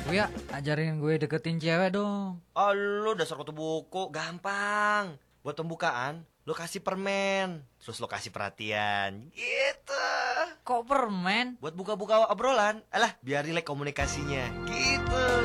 Uya, ajarin gue deketin cewek dong. Oh, lu dasar kutu buku, gampang. Buat pembukaan, lu kasih permen, terus lu kasih perhatian. Gitu. Kok permen? Buat buka-buka obrolan, alah biar rileks komunikasinya. Gitu.